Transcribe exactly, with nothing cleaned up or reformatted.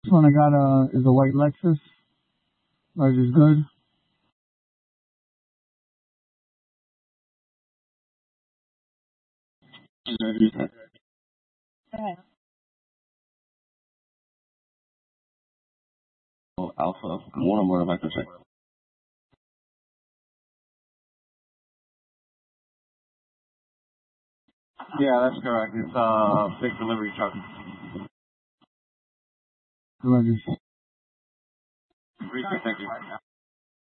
This one I got uh, is a white Lexus. Large is good. Alpha, one or more of my check. Yeah, that's correct. It's uh, a big delivery truck. Large is Appreciate it. Thank you.